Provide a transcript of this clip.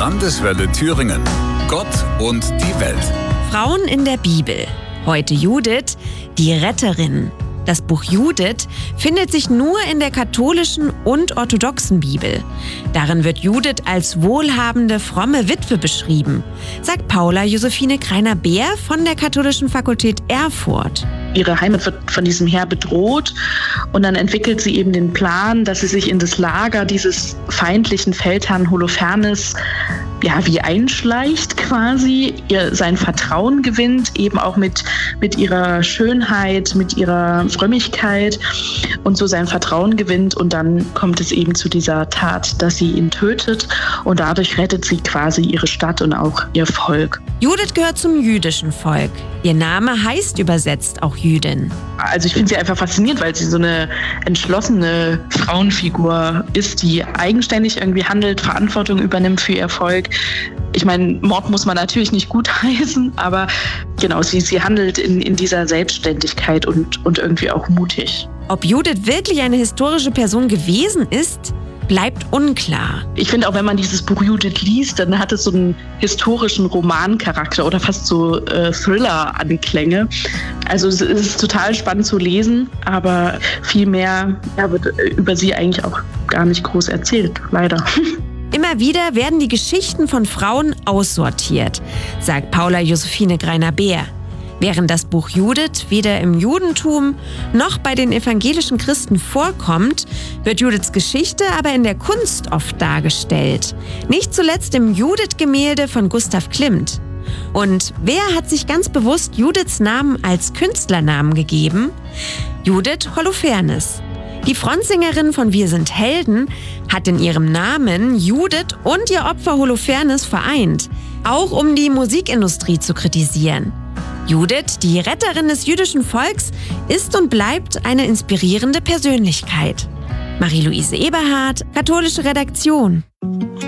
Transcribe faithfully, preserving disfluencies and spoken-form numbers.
Landeswelle Thüringen. Gott und die Welt. Frauen in der Bibel. Heute Judith, die Retterin. Das Buch Judith findet sich nur in der katholischen und orthodoxen Bibel. Darin wird Judith als wohlhabende, fromme Witwe beschrieben, sagt Paula Josephine Greiner-Beer von der Katholischen Fakultät Erfurt. Ihre Heimat wird von diesem Heer bedroht und dann entwickelt sie eben den Plan, dass sie sich in das Lager dieses feindlichen Feldherrn Holofernes ja, wie einschleicht quasi, ihr sein Vertrauen gewinnt, eben auch mit, mit ihrer Schönheit, mit ihrer Frömmigkeit und so sein Vertrauen gewinnt und dann kommt es eben zu dieser Tat, dass sie ihn tötet und dadurch rettet sie quasi ihre Stadt und auch ihr Volk. Judith gehört zum jüdischen Volk. Ihr Name heißt übersetzt auch Jüdin. Also ich finde sie einfach faszinierend, weil sie so eine entschlossene Frauenfigur ist, die eigenständig irgendwie handelt, Verantwortung übernimmt für ihr Volk. Ich meine, Mord muss man natürlich nicht gutheißen, aber genau, sie, sie handelt in, in dieser Selbstständigkeit und, und irgendwie auch mutig. Ob Judith wirklich eine historische Person gewesen ist, bleibt unklar. Ich finde auch, wenn man dieses Buch Judith liest, dann hat es so einen historischen Romancharakter oder fast so äh, Thriller-Anklänge. Also es ist total spannend zu lesen, aber viel mehr ja, wird über sie eigentlich auch gar nicht groß erzählt, leider. Immer wieder werden die Geschichten von Frauen aussortiert, sagt Paula Josephine Greiner-Beer. Während das Buch Judith weder im Judentum noch bei den evangelischen Christen vorkommt, wird Judiths Geschichte aber in der Kunst oft dargestellt. Nicht zuletzt im Judith-Gemälde von Gustav Klimt. Und wer hat sich ganz bewusst Judiths Namen als Künstlernamen gegeben? Judith Holofernes. Die Frontsängerin von Wir sind Helden hat in ihrem Namen Judith und ihr Opfer Holofernes vereint, auch um die Musikindustrie zu kritisieren. Judith, die Retterin des jüdischen Volks, ist und bleibt eine inspirierende Persönlichkeit. Marie-Louise Eberhardt, Katholische Redaktion.